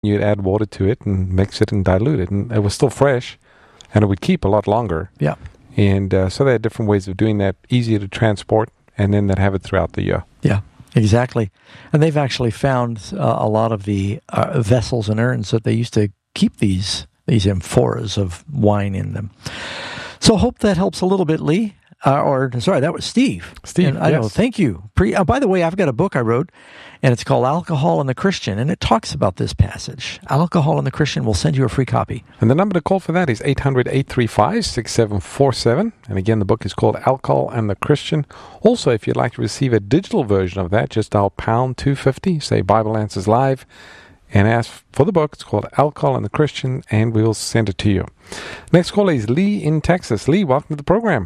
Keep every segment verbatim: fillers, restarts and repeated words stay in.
You'd add water to it and mix it and dilute it. And it was still fresh, and it would keep a lot longer. Yeah. And uh, so there are different ways of doing that, easier to transport, and then they'd have it throughout the year. Yeah, exactly. And they've actually found uh, a lot of the uh, vessels and urns that they used to keep these these amphoras of wine in them. So hope that helps a little bit, Lee. Uh, or, sorry, that was Steve. Steve, and I yes. know, thank you. Pre, uh, by the way, I've got a book I wrote, and it's called Alcohol and the Christian, and it talks about this passage. Alcohol and the Christian. We'll send you a free copy. And the number to call for that is eight hundred, eight three five, six seven four seven. And again, the book is called Alcohol and the Christian. Also, if you'd like to receive a digital version of that, just dial pound two fifty, say Bible Answers Live, and ask for the book. It's called Alcohol and the Christian, and we'll send it to you. Next caller is Lee in Texas. Lee, welcome to the program.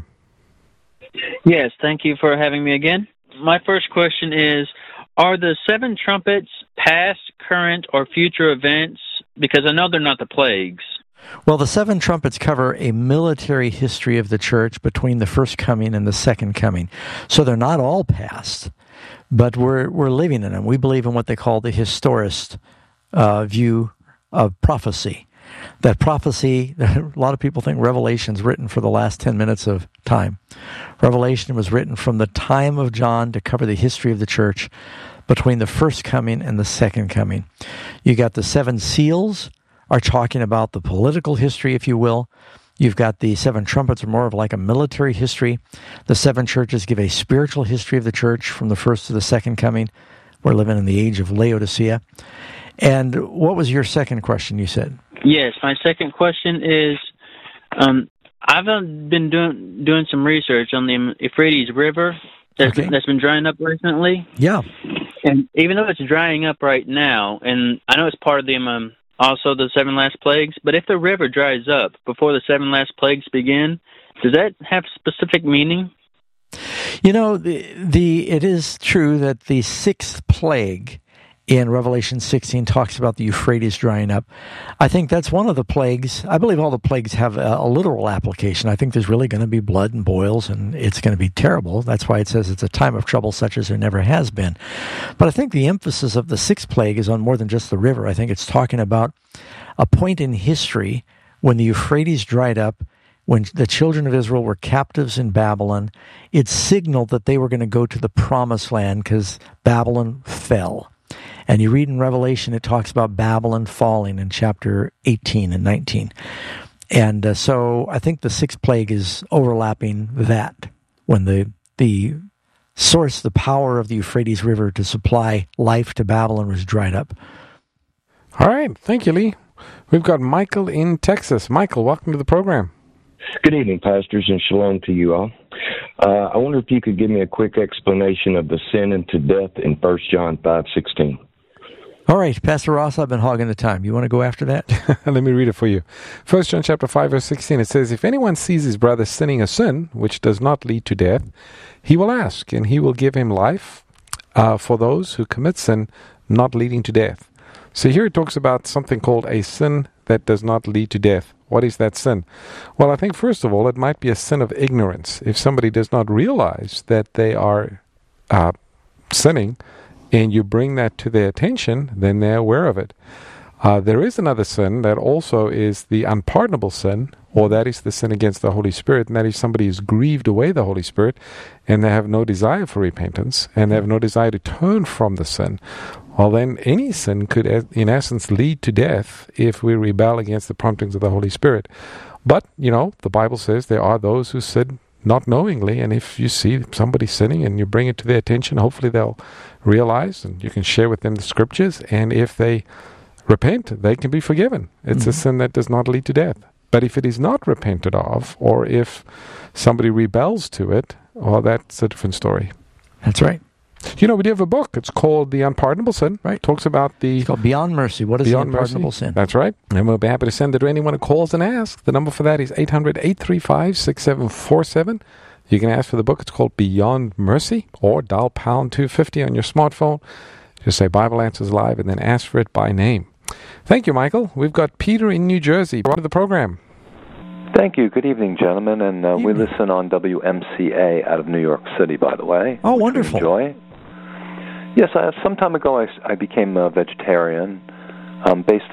Yes, thank you for having me again. My first question is, are the seven trumpets past, current, or future events? Because I know they're not the plagues. Well, the seven trumpets cover a military history of the church between the first coming and the second coming. So they're not all past, but we're we're living in them. We believe in what they call the historist uh, view of prophecy. That prophecy, a lot of people think Revelation's written for the last ten minutes of time. Revelation was written from the time of John to cover the history of the church between the first coming and the second coming. You got the seven seals are talking about the political history, if you will. You've got the seven trumpets are more of like a military history. The seven churches give a spiritual history of the church from the first to the second coming. We're living in the age of Laodicea. And what was your second question, you said? Yes, my second question is, um, I've been doing doing some research on the Euphrates River that's, Okay. that's been drying up recently. Yeah. And even though it's drying up right now, and I know it's part of the um, also the seven last plagues, but if the river dries up before the seven last plagues begin, does that have specific meaning? You know, the, the it is true that the sixth plague in Revelation sixteen talks about the Euphrates drying up. I think that's one of the plagues. I believe all the plagues have a, a literal application. I think there's really going to be blood and boils, and it's going to be terrible. That's why it says it's a time of trouble such as there never has been. But I think the emphasis of the sixth plague is on more than just the river. I think it's talking about a point in history when the Euphrates dried up, when the children of Israel were captives in Babylon. It signaled that they were going to go to the promised land because Babylon fell. And you read in Revelation, it talks about Babylon falling in chapter eighteen and nineteen. And uh, so I think the sixth plague is overlapping that, when the the source, the power of the Euphrates River to supply life to Babylon was dried up. All right. Thank you, Lee. We've got Michael in Texas. Michael, welcome to the program. Good evening, pastors, and shalom to you all. Uh, I wonder if you could give me a quick explanation of the sin into death in First John five sixteen. All right, Pastor Ross, I've been hogging the time. You want to go after that? Let me read it for you. First John chapter five, verse sixteen, it says, if anyone sees his brother sinning a sin which does not lead to death, he will ask, and he will give him life uh, for those who commit sin not leading to death. So here it talks about something called a sin that does not lead to death. What is that sin? Well, I think, first of all, it might be a sin of ignorance. If somebody does not realize that they are uh, sinning, and you bring that to their attention, then they're aware of it. Uh, there is another sin that also is the unpardonable sin, or that is the sin against the Holy Spirit, and that is somebody who's grieved away the Holy Spirit, and they have no desire for repentance, and they have no desire to turn from the sin. Well, then any sin could, in essence, lead to death if we rebel against the promptings of the Holy Spirit. But, you know, the Bible says there are those who sin not knowingly, and if you see somebody sinning and you bring it to their attention, hopefully they'll realize, and you can share with them the scriptures, and if they repent, they can be forgiven. It's mm-hmm. a sin that does not lead to death. But if it is not repented of, or if somebody rebels to it, well, that's a different story. That's right. You know, we do have a book. It's called The Unpardonable Sin. Right. It talks about the... It's called Beyond Mercy. What is Beyond the unpardonable Mercy? sin? That's right. And we'll be happy to send it to anyone who calls and asks. The number for that is eight hundred, eight three five, six seven four seven. You can ask for the book. It's called Beyond Mercy, or dial pound two fifty on your smartphone. Just say Bible Answers Live and then ask for it by name. Thank you, Michael. We've got Peter in New Jersey. Welcome to the program. Thank you. Good evening, gentlemen. And uh, we listen on W M C A out of New York City, by the way. Oh, wonderful. Enjoy. Yes, uh, some time ago I, I became a vegetarian um, based